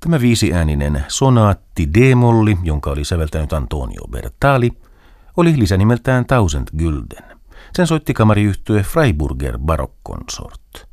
Tämä viisiääninen sonaatti D-molli, jonka oli säveltänyt Antonio Bertali, oli lisänimeltään Tausend Gulden. Sen soitti kamariyhtye Freiburger Barock Consort.